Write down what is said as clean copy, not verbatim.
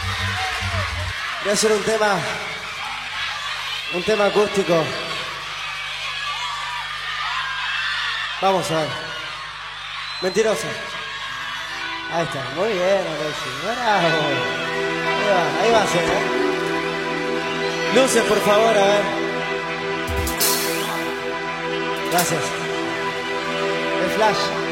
Voy a hacer un tema acústico. Vamos a ver. Mentirosa. Ahí está, muy bien, Alexis. Bravo. Ahí va a ser, Luces, por favor, a ver. Gracias. El flash.